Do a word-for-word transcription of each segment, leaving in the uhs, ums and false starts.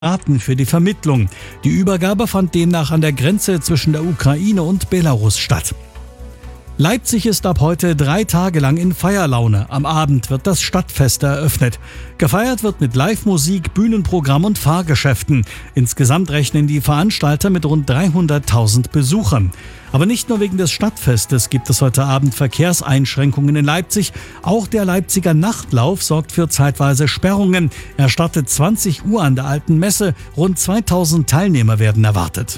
Daten für die Vermittlung. Die Übergabe fand demnach an der Grenze zwischen der Ukraine und Belarus statt. Leipzig ist ab heute drei Tage lang in Feierlaune. Am Abend wird das Stadtfest eröffnet. Gefeiert wird mit Live-Musik, Bühnenprogramm und Fahrgeschäften. Insgesamt rechnen die Veranstalter mit rund dreihunderttausend Besuchern. Aber nicht nur wegen des Stadtfestes gibt es heute Abend Verkehrseinschränkungen in Leipzig. Auch der Leipziger Nachtlauf sorgt für zeitweise Sperrungen. Er startet zwanzig Uhr an der Alten Messe. Rund zweitausend Teilnehmer werden erwartet.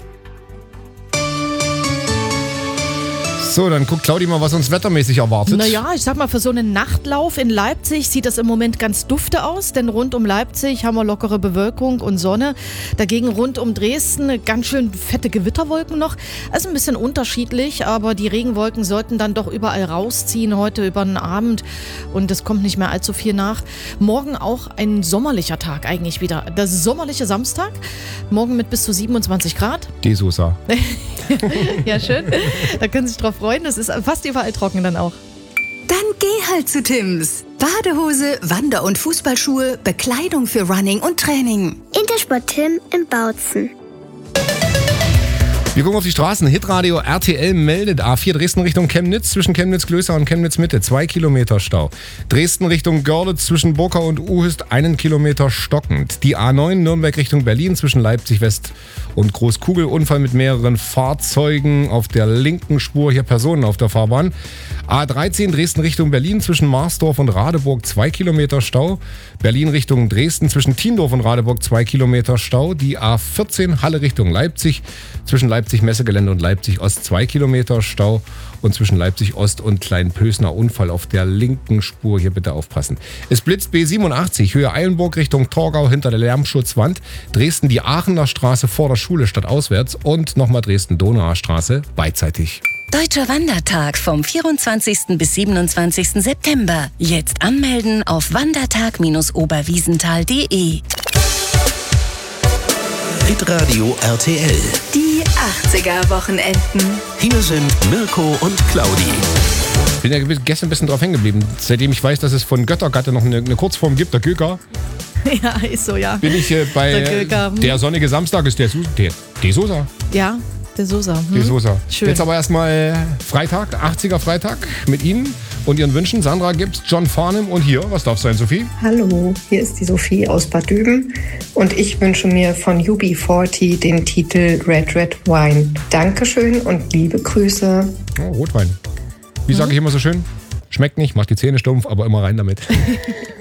So, dann guckt Claudi mal, was uns wettermäßig erwartet. Naja, ich sag mal, für so einen Nachtlauf in Leipzig sieht das im Moment ganz dufte aus, denn rund um Leipzig haben wir lockere Bewölkung und Sonne. Dagegen rund um Dresden ganz schön fette Gewitterwolken noch. Also ein bisschen unterschiedlich, aber die Regenwolken sollten dann doch überall rausziehen heute über den Abend und es kommt nicht mehr allzu viel nach. Morgen auch ein sommerlicher Tag eigentlich wieder. Das sommerliche Samstag, morgen mit bis zu siebenundzwanzig Grad. Die Sosa. Ja, schön. Da können Sie sich drauf freuen. Das ist fast überall trocken dann auch. Dann geh halt zu Tim's. Badehose, Wander- und Fußballschuhe, Bekleidung für Running und Training. Intersport Tim in Bautzen. Wir gucken auf die Straßen. Hitradio R T L meldet A vier Dresden Richtung Chemnitz, zwischen Chemnitz-Klößer und Chemnitz-Mitte, zwei Kilometer Stau. Dresden Richtung Görlitz, zwischen Burkau und Uhüst, einen Kilometer stockend. Die A neun Nürnberg Richtung Berlin, zwischen Leipzig-West und Großkugel, Unfall mit mehreren Fahrzeugen auf der linken Spur, hier Personen auf der Fahrbahn. A dreizehn Dresden Richtung Berlin, zwischen Marsdorf und Radeburg, zwei Kilometer Stau. Berlin Richtung Dresden, zwischen Tiendorf und Radeburg, zwei Kilometer Stau. Die A vierzehn Halle Richtung Leipzig, zwischen Leipzig-Messegelände und Leipzig-Ost, zwei Kilometer Stau. Und zwischen Leipzig-Ost und Kleinpösner Unfall auf der linken Spur, hier bitte aufpassen. Es blitzt B siebenundachtzig, Höhe Eilenburg Richtung Torgau hinter der Lärmschutzwand. Dresden die Aachener Straße vor der Schule statt auswärts und nochmal Dresden-Donauer Straße beidseitig. Deutscher Wandertag vom vierundzwanzigsten bis siebenundzwanzigsten September. Jetzt anmelden auf wandertag Bindestrich oberwiesenthal punkt de. Hitradio R T L. Die achtziger-Wochenenden. Hier sind Mirko und Claudi. Ich bin ja gestern ein bisschen drauf hängen geblieben. Seitdem ich weiß, dass es von Göttergatte noch eine, eine Kurzform gibt, der Göker. Ja, ist so, ja. Bin ich äh, bei Der Göker, hm. der sonnige Samstag ist der, Su- der, der Sosa. Ja, der Sosa. Hm? Die Sosa. Schön. Jetzt aber erstmal Freitag, achtziger Freitag mit Ihnen und Ihren Wünschen. Sandra gibt's, John Farnham und hier, was darf sein, Sophie? Hallo, hier ist die Sophie aus Bad Düben und ich wünsche mir von U B vierzig den Titel Red Red Wine. Dankeschön und liebe Grüße. Oh, Rotwein. Wie sage ich immer so schön? Schmeckt nicht, macht die Zähne stumpf, aber immer rein damit.